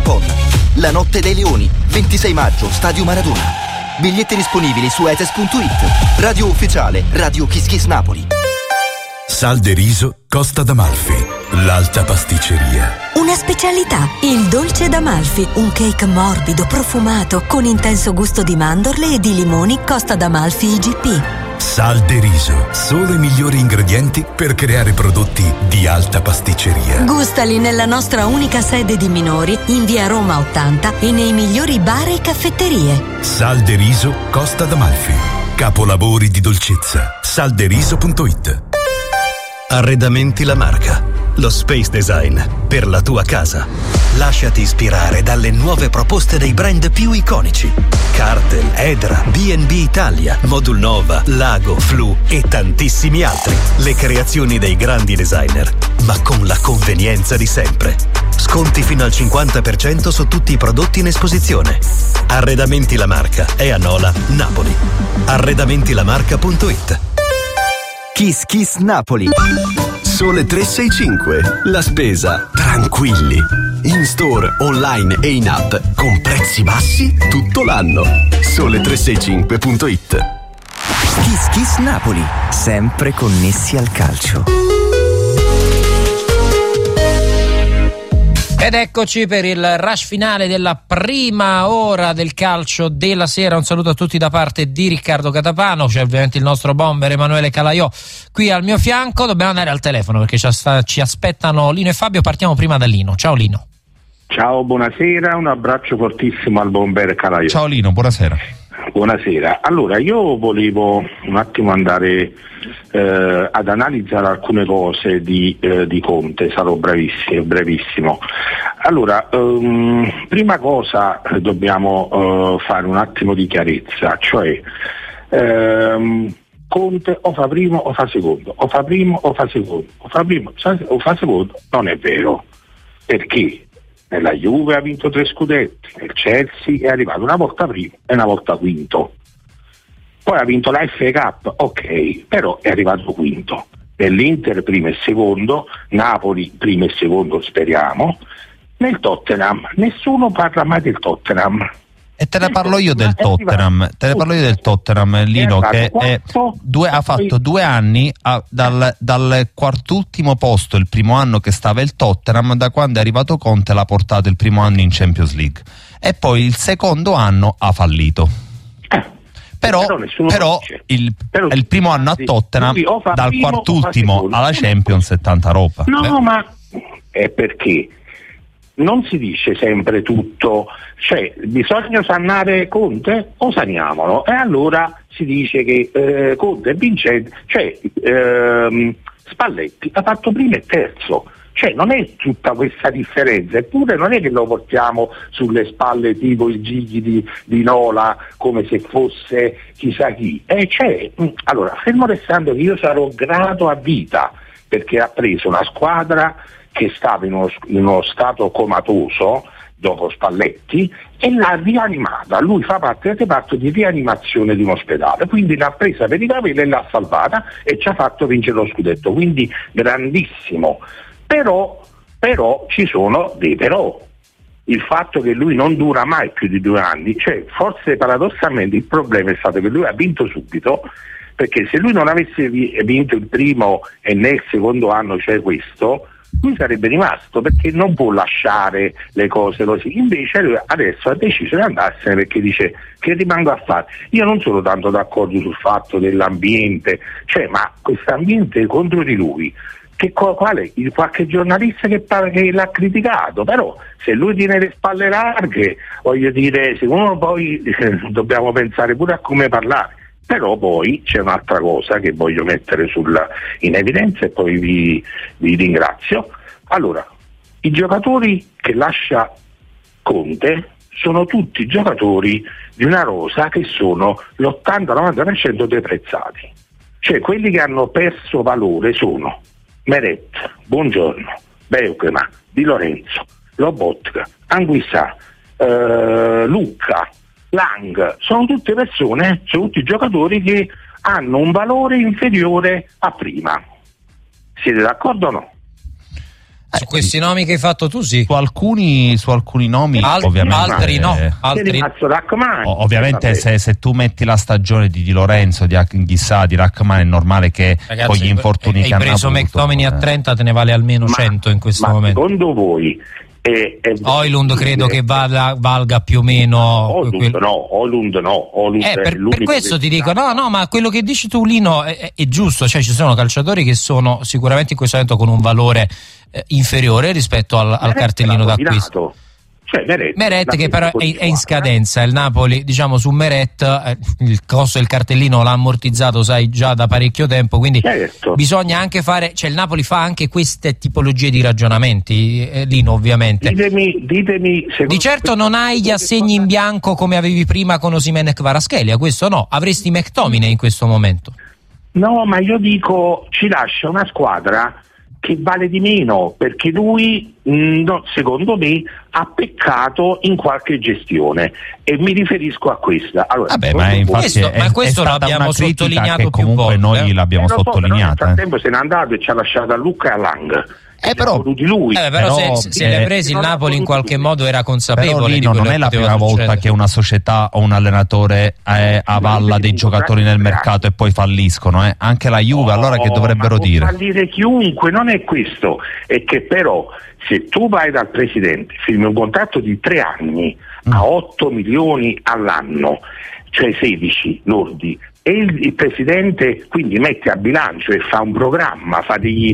Gabon. La notte dei leoni, 26 maggio, Stadio Maradona. Biglietti disponibili su etes.it. Radio ufficiale, Radio Kiss Kiss Napoli. Sal de Riso Costa d'Amalfi, l'alta pasticceria. Una specialità, il dolce d'Amalfi, un cake morbido, profumato, con intenso gusto di mandorle e di limoni Costa d'Amalfi IGP. Sal de Riso, solo i migliori ingredienti per creare prodotti di alta pasticceria. Gustali nella nostra unica sede di Minori, in via Roma 80 e nei migliori bar e caffetterie. Sal de Riso Costa d'Amalfi, capolavori di dolcezza. Salderiso.it. Arredamenti La Marca, lo space design per la tua casa. Lasciati ispirare dalle nuove proposte dei brand più iconici: Cartel, Edra, B&B Italia, Modul Nova, Lago, Flu e tantissimi altri. Le creazioni dei grandi designer, ma con la convenienza di sempre. Sconti fino al 50% su tutti i prodotti in esposizione. Arredamenti La Marca è a Nola, Napoli. Arredamentilamarca.it. Kiss Kiss Napoli. Sole 365, la spesa tranquilli. In store, online e in app con prezzi bassi tutto l'anno. Sole365.it. Kiss Kiss Napoli, sempre connessi al calcio. Ed eccoci per il rush finale della prima ora del calcio della sera. Un saluto a tutti da parte di Riccardo Catapano. C'è ovviamente il nostro bomber Emanuele Calaiò qui al mio fianco. Dobbiamo andare al telefono perché ci aspettano Lino e Fabio. Partiamo prima da Lino. Ciao Lino. Ciao, buonasera, un abbraccio fortissimo al bomber Calaiò. Ciao Lino, buonasera. Buonasera. Allora, io volevo un attimo andare ad analizzare alcune cose di Conte, sarò brevissimo. Allora, prima cosa dobbiamo fare un attimo di chiarezza, cioè Conte o fa primo o fa secondo, o fa primo o fa secondo, o fa primo o fa secondo, non è vero. Perché? Nella Juve ha vinto 3 scudetti, nel Chelsea è arrivato una volta primo e una volta quinto. Poi ha vinto la FA Cup, ok, però è arrivato quinto. Nell'Inter primo e secondo, Napoli primo e secondo speriamo, nel Tottenham nessuno parla mai del Tottenham. E te ne parlo io del Tottenham, Lino, che ha fatto 2 anni dal quart'ultimo posto, il primo anno che stava il Tottenham, da quando è arrivato Conte l'ha portato il primo anno in Champions League e poi il secondo anno ha fallito. Però il primo anno a Tottenham, dal quart'ultimo alla Champions è tanta roba. No, ma è perché non si dice sempre tutto, cioè bisogna sanare Conte o saniamolo, e allora si dice che Conte è vincente, cioè Spalletti ha fatto primo e terzo, cioè non è tutta questa differenza, eppure non è che lo portiamo sulle spalle tipo il Gigli di Nola come se fosse chissà chi, allora fermo restando che io sarò grato a vita perché ha preso una squadra che stava in uno stato comatoso dopo Spalletti e l'ha rianimata. Lui fa parte del reparto di rianimazione di un ospedale, quindi l'ha presa per i capelli e l'ha salvata e ci ha fatto vincere lo scudetto, quindi grandissimo. Però ci sono dei però. Il fatto che lui non dura mai più di 2 anni, cioè forse paradossalmente il problema è stato che lui ha vinto subito, perché se lui non avesse vinto il primo e nel secondo anno, cioè questo, lui sarebbe rimasto, perché non può lasciare le cose così. Invece lui adesso ha deciso di andarsene perché dice che rimango a fare. Io non sono tanto d'accordo sul fatto dell'ambiente, ma questo ambiente contro di lui, quale? Qualche giornalista che l'ha criticato, però se lui tiene le spalle larghe, voglio dire, secondo me poi dobbiamo pensare pure a come parlare. Però poi c'è un'altra cosa che voglio mettere in evidenza e poi vi ringrazio. Allora, i giocatori che lascia Conte sono tutti giocatori di una rosa che sono l'80-90% deprezzati. Cioè quelli che hanno perso valore sono Meret, Buongiorno, Beukema, Di Lorenzo, Lobotka, Anguissà, Lucca, Lang, sono tutte persone, sono tutti giocatori che hanno un valore inferiore a prima. Siete d'accordo o no? Su questi nomi che hai fatto tu sì. Su alcuni nomi ovviamente. Altri no. Ovviamente se tu metti la stagione di Lorenzo, di Anghissà, di Rachmani, è normale che con gli infortuni che hanno avuto. Hai preso McTominay a 30, te ne vale almeno 100 in questo momento. Secondo voi Højlund credo che valga più o meno Højlund no. Per questo ti dico no, ma quello che dici tu, Lino, è giusto. Cioè ci sono calciatori che sono sicuramente in questo momento con un valore inferiore rispetto al cartellino d'acquisto. Cioè Meret che però è in scadenza. Il Napoli, diciamo, su Meret il costo del cartellino l'ha ammortizzato, sai, già da parecchio tempo, quindi bisogna anche fare, cioè il Napoli fa anche queste tipologie di ragionamenti, Lino, ovviamente. Ditemi di certo non hai gli assegni in bianco come avevi prima con Osimhen e Kvaratskhelia, questo no. Avresti McTominay in questo momento. No, ma io dico, ci lascia una squadra che vale di meno, perché lui secondo me ha peccato in qualche gestione, e mi riferisco a questa. Allora, ma infatti questo l'abbiamo sottolineato più volte. Noi l'abbiamo sottolineato. Nel frattempo se n'è andato e ci ha lasciato a Luca e a Lang. Però di lui. Però se l'hai presi il Napoli in qualche modo era consapevole. Però non è la prima volta che una società o un allenatore avalla dei giocatori nel mercato e poi falliscono. Anche la Juve, allora che dovrebbero dire? Fallire chiunque, non è questo. È che però se tu vai dal presidente, firmi un contratto di 3 anni a 8 milioni all'anno, cioè 16 lordi, e il presidente quindi mette a bilancio e fa un programma, fa dei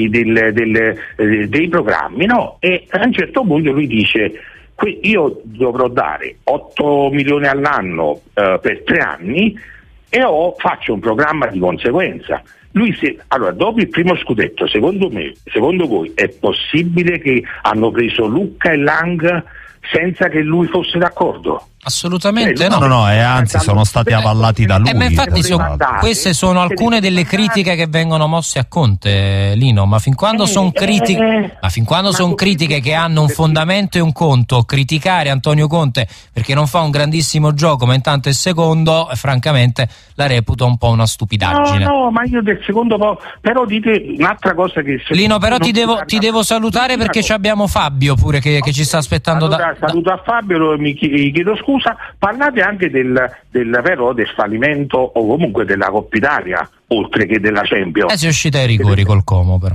programmi, no? E a un certo punto lui dice: io dovrò dare 8 milioni all'anno per 3 anni e faccio un programma di conseguenza. Allora, dopo il primo scudetto, secondo voi è possibile che hanno preso Lucca e Lang senza che lui fosse d'accordo? Assolutamente no, e anzi sono stati avallati da lui. Ma infatti queste sono alcune delle critiche che vengono mosse a Conte, Lino, ma fin quando sono critiche che hanno un fondamento e un conto, criticare Antonio Conte perché non fa un grandissimo gioco ma intanto è secondo, francamente la reputo un po' una stupidaggine. No, ma io del secondo però dite un'altra cosa che... Lino, però ti devo salutare perché abbiamo Fabio pure che ci sta aspettando. Saluto a Fabio, mi chiedo scusa. Parlate anche del fallimento o comunque della Coppa Italia, oltre che della Champions. Si è uscita ai rigori col Como, però.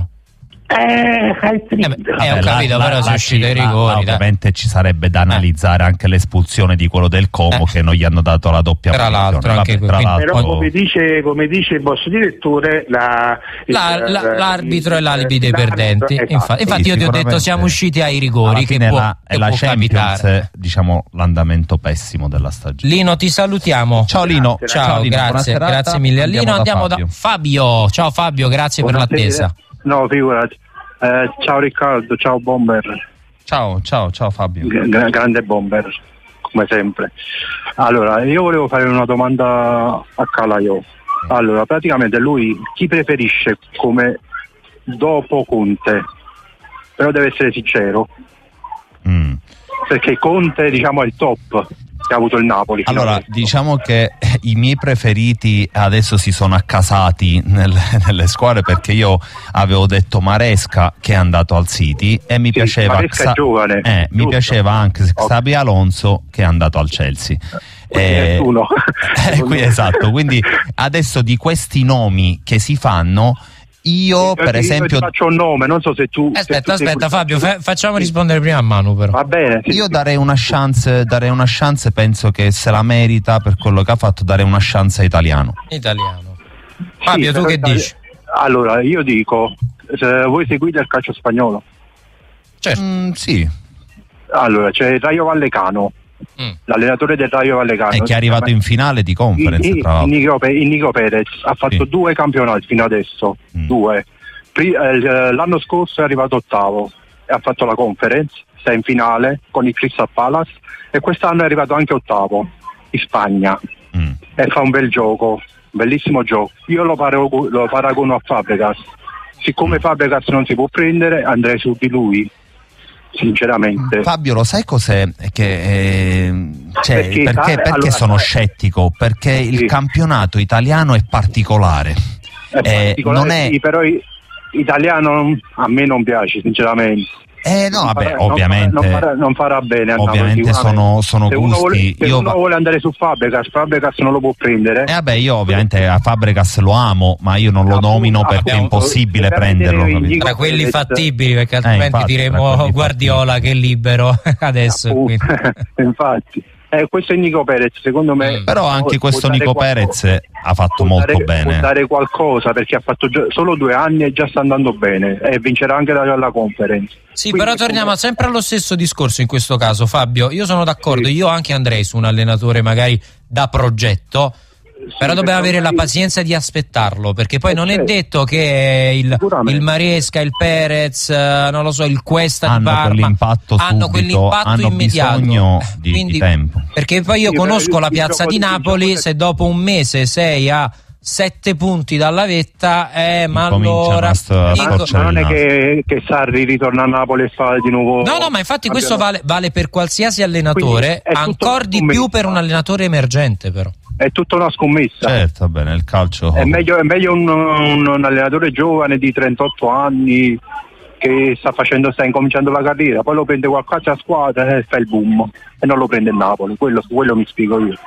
Ho capito, però si è uscita ai rigori. Ovviamente ci sarebbe da analizzare anche l'espulsione di quello del Como che non gli hanno dato la doppia punizione. Però come dice il vostro direttore, l'arbitro è l'alibi dei perdenti. Infatti io ti ho detto siamo usciti ai rigori, che può Champions capitare. Diciamo l'andamento pessimo della stagione. Lino, ti salutiamo. Ciao Lino. Ciao, grazie mille. Lino, andiamo da Fabio. Ciao Fabio, grazie per l'attesa. No, figurati. Ciao Riccardo, ciao Bomber. Ciao Fabio. Grande Bomber, come sempre. Allora, io volevo fare una domanda a Calaiò. Allora, praticamente lui chi preferisce come dopo Conte? Però deve essere sincero. Perché Conte, diciamo, è il top che ha avuto il Napoli. Allora, diciamo che i miei preferiti adesso si sono accasati nelle squadre, perché io avevo detto Maresca, che è andato al City, e mi piaceva Maresca è giovane, mi piaceva anche Xabi Alonso, che è andato al Chelsea. Esatto, quindi adesso di questi nomi che si fanno, io per esempio ti faccio un nome, non so se tu aspetta Fabio, facciamo rispondere prima a Manu, però va bene. Io darei una chance, penso che se la merita per quello che ha fatto, darei una chance a Italiano. Fabio, tu che dici? Allora, io dico, voi seguite il calcio spagnolo? Certo. Sì. Allora, c'è il Rayo Vallecano, l'allenatore del Rayo Vallecano, che è arrivato in finale di conference, tra l'altro. Nico Perez ha fatto 2 campionati fino adesso, 2. L'anno scorso è arrivato 8º e ha fatto la conference, sta in finale con il Crystal Palace, e quest'anno è arrivato anche 8º in Spagna e fa un bel gioco, bellissimo gioco. Io lo paragono a Fabregas. Siccome Fabregas non si può prendere, andrei su di lui, sinceramente. Fabio, lo sai cos'è? Perché sono scettico? Perché il campionato italiano è particolare. Non è... Sì, però italiano a me non piace sinceramente. No, vabbè, ovviamente non farà bene. Ovviamente sono gusti. Se uno vuole andare su Fabregas non lo può prendere. Vabbè, io ovviamente a Fabregas lo amo, ma io non lo nomino perché è impossibile prenderlo. Tra quelli fattibili, perché altrimenti diremo Guardiola che è libero adesso. Infatti. Questo è Nico Perez, secondo me. Però anche questo Nico Perez ha fatto molto bene. Può dare qualcosa perché ha fatto solo 2 anni e già sta andando bene e vincerà anche la conference. Sì, quindi, però torniamo sempre allo stesso discorso in questo caso, Fabio. Io sono d'accordo, io anche andrei su un allenatore magari da progetto. Però dobbiamo avere la pazienza di aspettarlo, perché poi non è detto che il Maresca, il Perez, non lo so, il Cuesta di Parma hanno quell'impatto immediato. Bisogno di tempo. Perché poi io conosco la piazza di Napoli, se dopo un mese sei a 7 punti dalla vetta, ma allora non è che Sarri ritorna a Napoli e fa di nuovo. No, ma infatti questo vale per qualsiasi allenatore, ancora di più per un allenatore emergente, però. È tutta una scommessa. Certo, bene, il calcio. È meglio un allenatore giovane di 38 anni che sta incominciando la carriera, poi lo prende qualche altra squadra e fa il boom e non lo prende il Napoli, quello mi spiego io.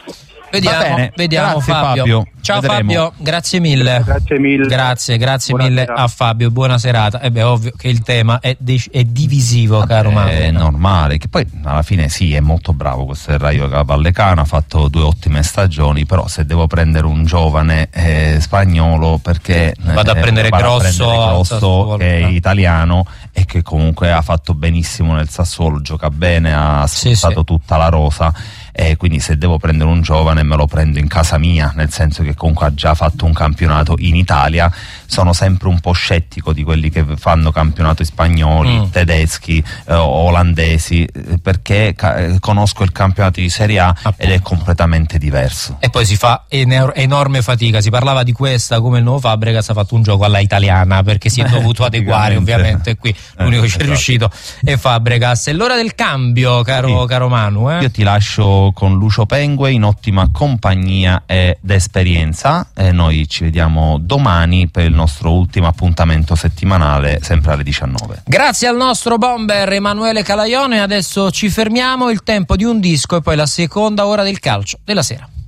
Vediamo Fabio. Ciao vedremo. Fabio, grazie mille. Grazie mille a Fabio, buona serata. Ovvio che il tema è divisivo, caro Mauro. È normale, che poi alla fine sì, è molto bravo questo Raio Vallecano, ha fatto 2 ottime stagioni, però se devo prendere un giovane spagnolo, perché vado a prendere Grosso che è italiano e che comunque ha fatto benissimo nel Sassuolo, gioca bene, ha sfruttato tutta la rosa. Quindi se devo prendere un giovane me lo prendo in casa mia, nel senso che comunque ha già fatto un campionato in Italia. Sono sempre un po' scettico di quelli che fanno campionati spagnoli, tedeschi, olandesi, perché conosco il campionato di Serie A ed è completamente diverso. E poi si fa enorme fatica. Si parlava di questa come il nuovo Fabregas ha fatto un gioco alla italiana, perché si è dovuto adeguare ovviamente. Qui l'unico che ci è riuscito è Fabregas. È l'ora del cambio, caro Manu. Io ti lascio con Lucio Pengue in ottima compagnia ed esperienza, e noi ci vediamo domani per il nostro ultimo appuntamento settimanale, sempre alle 19. Grazie al nostro bomber Emanuele Calaione. Adesso ci fermiamo, il tempo di un disco e poi la seconda ora del calcio della sera.